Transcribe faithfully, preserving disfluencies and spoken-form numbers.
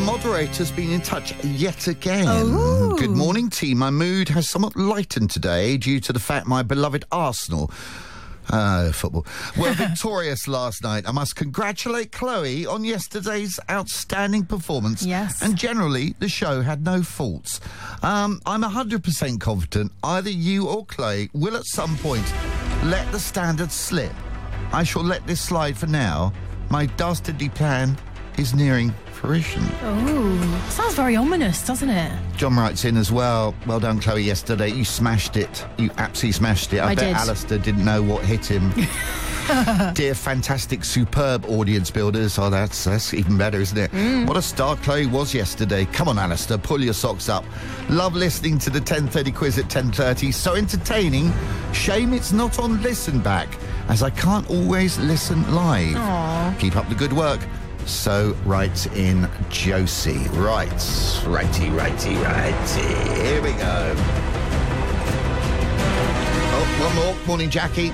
moderator's been in touch yet again. Oh. Good morning, team. My mood has somewhat lightened today due to the fact my beloved Arsenal... Uh, football. Were victorious last night. I must congratulate Chloe on yesterday's outstanding performance. Yes. And generally, the show had no faults. Um, I'm one hundred percent confident either you or Chloe will at some point let the standards slip. I shall let this slide for now. My dastardly plan is nearing fruition. Oh, sounds very ominous, doesn't it? John writes in as well. Well done, Chloe, yesterday. You smashed it. You absolutely smashed it. I, I bet did. Alistair didn't know what hit him. Dear, fantastic, superb audience builders. Oh, that's, that's even better, isn't it? Mm. What a star Chloe was yesterday. Come on, Alistair, pull your socks up. Love listening to the ten thirty quiz at ten thirty. So entertaining. Shame it's not on Listen Back, as I can't always listen live. Aww. Keep up the good work. So writes in Josie. Right. Righty, righty, righty. Here we go. Oh, one more. Morning, Jackie.